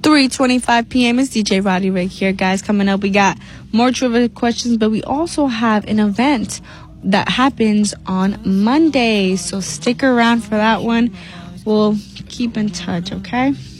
3:25 p.m. It's DJ Roddy Rick here, guys. Coming up, we got more trivia questions, but we also have an event that happens on Monday. So stick around for that one. We'll keep in touch, okay?